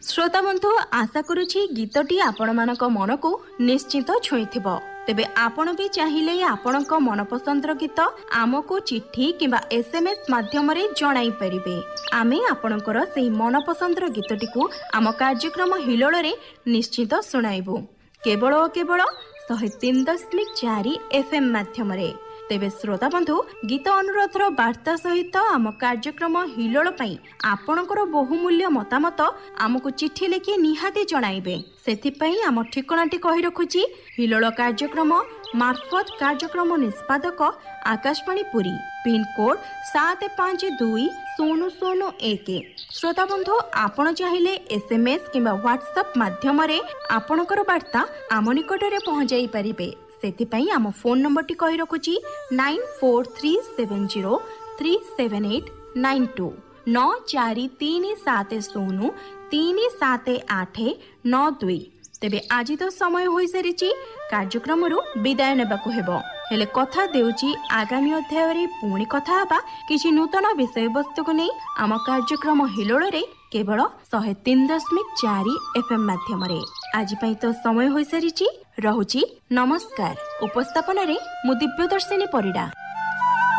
श्रोता बंधु आशा करुछि गीतटी आपण मानक मन को निश्चित छुईथिबो। तेबे आपण भी चाहिए आपणक मनपसंदर गीत आमको चिट्ठी किंबा SMS माध्यम रे जणाई परिबे। आमे आपणकर सेही मनपसंदर गीतटी को आम कार्यक्रम हिलोळ रे निश्चित सुनाइबु केवल और केवल 103.4 FM माध्यम रे। तेबे श्रोता बंधु गीत अनुरोधर वार्ता सहित आम कार्यक्रम हिलोळ पई आपणकर बहुमूल्य मतामत आमको चिट्ठी लिखि निहाती जणाइबे। सेथिपई आम ठिकणाटी कहि रखुची हिलोळ कार्यक्रम मार्फत कार्यक्रम निष्पादक आकाशवाणी पुरी पिन कोड 752001। श्रोता बंधु आपण चाहिए SMS किंबा व्हाट्सएप माध्यम रे आपणकर वार्ता आम निकट रे पहुंचाई परिबे। सेथिपई आम फोन नंबर टी कहि रखुची 9437037892 9437037892। तेबे आज तो समय होई सारिची कार्यक्रम रु विदाय नेबाकू हेबो। हेले कथा देउची आगामी अध्याय रे पुणी कथा हबा किछि नूतन विषय वस्तु को नै आम कार्यक्रम हिलोळ रे केवल 103.4 FM माध्यम रे। आज पई तो समय होई सारिची रहुची। नमस्कार। उपस्थापन रे मु दिव्यदर्शिनी परिडा।